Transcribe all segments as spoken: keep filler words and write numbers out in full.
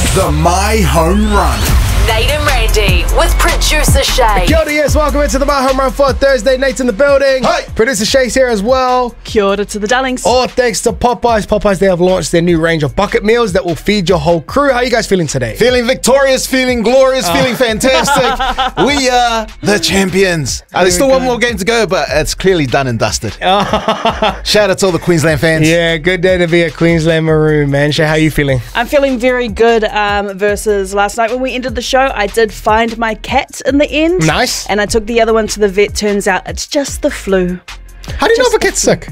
The My Home Run. Nate and Randy with producer Shay. Kia ora, yes, welcome into the My Home Run for Thursday. Nate's in the building. Hey. Producer Shay's here as well. Kia ora to the darlings. All thanks to Popeyes. Popeyes, they have launched their new range of bucket meals that will feed your whole crew. How are you guys feeling today? Feeling victorious, feeling glorious, oh. feeling fantastic. We are the champions. Uh, there's still one more game to go, but it's clearly done and dusted. Shout out to all the Queensland fans. Yeah, good day to be a Queensland Maroon, man. Shay, how are you feeling? I'm feeling very good um, versus last night when we ended the show. I did find my cat in the end. Nice. And I took the other one to the vet. Turns out it's just the flu. How do you Just know if a cat's sick?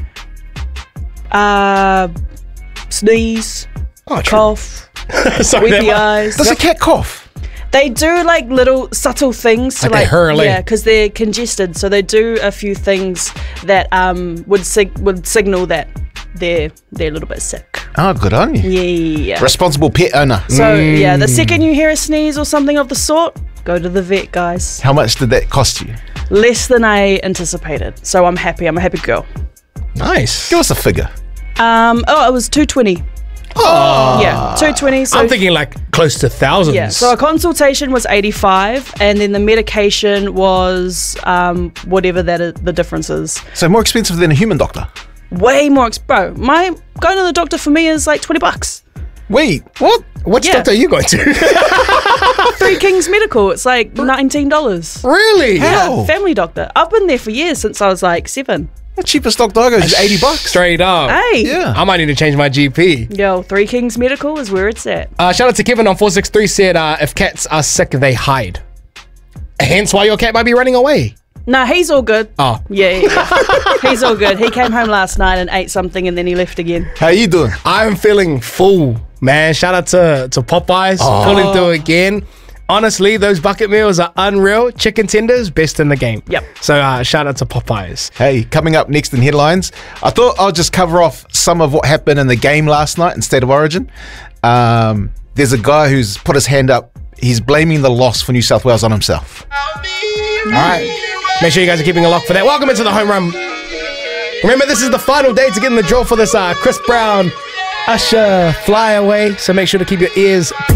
Uh, sneeze, Oh, true. cough, Sorry, weepy that- eyes. Does a cat cough? They do like little subtle things to Like they like, hurl, eh? yeah, because they're congested. So they do a few things that um would sig- would signal that they're they're a little bit sick. Oh, good on you. Yeah. Responsible pet owner. So yeah, the second you hear a sneeze or something of the sort, go to the vet, guys. How much did that cost you? Less than I anticipated. So I'm happy. I'm a happy girl. Nice. Give us a figure. Um. Oh, it was two twenty. Oh. Yeah, two twenty. So I'm thinking like close to thousands. yeah. So a consultation was eighty-five, and then the medication was um whatever that is, the difference is. So more expensive than a human doctor. Way more. Ex- bro, my going to the doctor for me is like twenty bucks. Wait, What? Which Yeah. doctor are you going to? Three Kings Medical. It's like nineteen dollars. Really? How? Family doctor. I've been there for years since I was like seven. the cheapest doctor I go is eighty bucks. Straight up. Hey. Yeah. I might need to change my G P. Yo, Three Kings Medical is where it's at. Uh, shout out to Kevin on four six three said, uh, if cats are sick, they hide. Hence why your cat might be running away. Nah, he's all good. Oh. Yeah, yeah, yeah. He's all good. He came home last night and ate something and then he left again. How you doing? I'm feeling full, man. Shout out to, to Popeyes, pulling through again. Honestly, those bucket meals are unreal. Chicken tenders, best in the game. Yep. So uh, shout out to Popeyes. Hey, coming up next in headlines, I thought I'll just cover off some of what happened in the game last night in State of Origin. Um, there's a guy who's put his hand up. He's blaming the loss for New South Wales on himself. All right. Make sure you guys are keeping a lock for that. Welcome into the home run. Remember, this is the final day to get in the draw for this uh, Chris Brown Usher Fly Away. So make sure to keep your ears